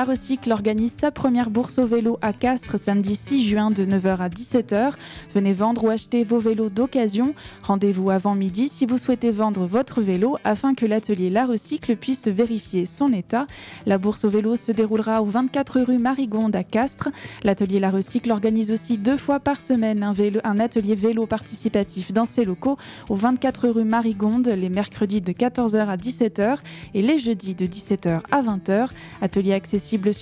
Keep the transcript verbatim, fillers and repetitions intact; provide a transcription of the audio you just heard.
La Recycle organise sa première bourse au vélo à Castres samedi six juin de neuf heures à dix-sept heures. Venez vendre ou acheter vos vélos d'occasion. Rendez-vous avant midi si vous souhaitez vendre votre vélo afin que l'atelier La Recycle puisse vérifier son état. La bourse au vélo se déroulera au vingt-quatre rue Marigonde à Castres. L'atelier La Recycle organise aussi deux fois par semaine un, vélo, un atelier vélo participatif dans ses locaux au vingt-quatre rue Marigonde les mercredis de quatorze heures à dix-sept heures et les jeudis de dix-sept heures à vingt heures. Atelier accessible